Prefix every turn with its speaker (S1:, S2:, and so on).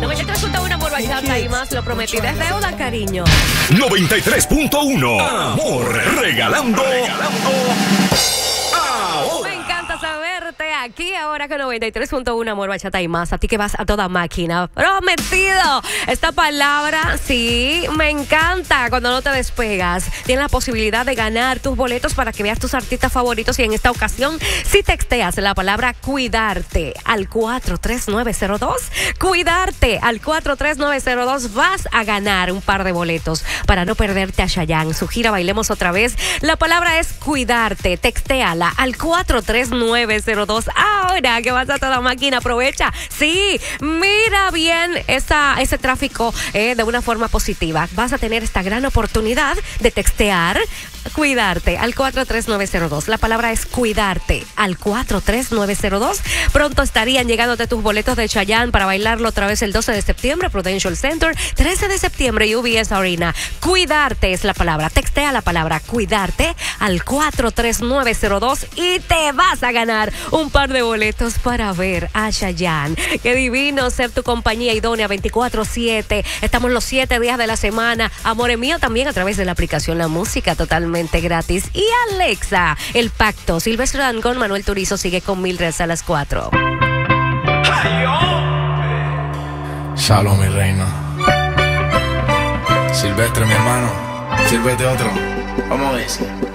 S1: 93.1 por bachata y más. Lo prometido es deuda, cariño.
S2: 93.1 Amor, regalando.
S1: Me encanta saberte aquí ahora con 93.1 Amor, bachata y más. A ti que vas a toda máquina. Prometido. Esta palabra, sí, me encanta cuando no te despegas. Tienes la posibilidad de ganar tus boletos para que veas tus artistas favoritos. Y en esta ocasión, si texteas la palabra cuidarte al 43902, cuidarte al 43902, vas a ganar un par de boletos para no perderte a Chayanne. Su gira Bailemos Otra Vez. La palabra es cuidarte. Textéala al 43902. Ahora que vas a toda máquina, aprovecha. Sí, mira bien ese tráfico de una forma positiva. Vas a tener esta gran oportunidad de textear cuidarte al 43902. La palabra es cuidarte al 43902. Pronto estarían llegándote tus boletos de Chayanne para bailarlo otra vez el 12 de septiembre, Prudential Center, 13 de septiembre, UBS Arena. Cuidarte es la palabra. Textea la palabra cuidarte al 43902 y te vas a ganar un par de boletos para ver a Chayanne. Qué divino ser tu compañía idónea 24/7. Estamos los 7 días de la semana. Amore mío, también a través de la aplicación La Música, totalmente gratis. Y Alexa, El Pacto. Silvestre Dangond, Manuel Turizo sigue con Mildred a las 4.
S3: Shalom, mi reina. Silvestre, mi hermano. Sírvete otro. Vamos a ver.